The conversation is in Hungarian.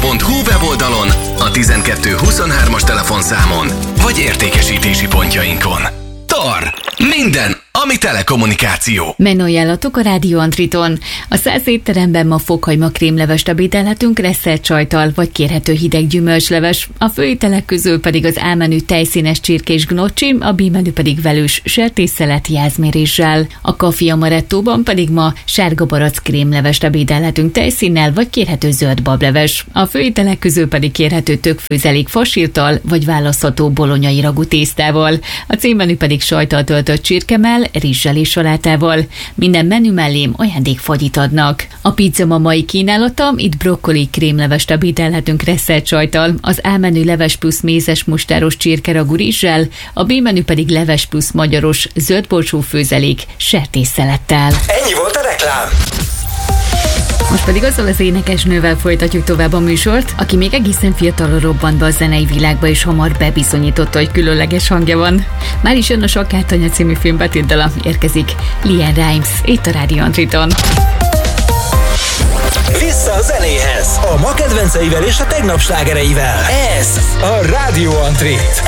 radio.hu weboldalon, a 1223-as telefonszámon, vagy értékesítési pontjainkon. TAR. Minden, ami telekommunikáció. Menüajánlatok a Rádió Antriton. A 100 étteremben ma fokhagyma krémlevest ebédelhetünk resszelt sajttal, vagy kérhető hideg gyümölcsleves. A főételek közül pedig az A-menü tejszínes csirkés gnocchi, a B-menü pedig velős sertésszelet jászméréssel. A Café Amarettóban pedig ma sárga barack krémlevest ebédelhetünk tejszínnel, vagy kérhető zöld bableves. A főételek közül pedig kérhető tökfőzelék fasírttal, vagy választható bolonyai ragú tésztával. A C-menü pedig sajttal töltött csirkemell, rizssel és salátával. Minden menü mellé ajándékfagyit adnak. A pizza ma mai kínálata, itt brokkoli krémlevest ebédelhetünk resszelt sajttal, az A-menü leves plusz mézes mustáros csirkeragú rizssel, a B-menü pedig leves plusz magyaros zöldborsó főzelék sertésszelettel. Ennyi volt a reklám! Most pedig azzal az énekesnővel folytatjuk tovább a műsort, aki még egészen fiatalon robbant be a zenei világba, és hamar bebizonyította, hogy különleges hangja van. Már is jön a Sakkáttanya című filmbetétdala, érkezik LeAnn Rimes, itt a Rádió Antriton. Vissza a zenéhez, a ma kedvenceivel és a tegnap slágereivel. Ez a Rádió Antrit.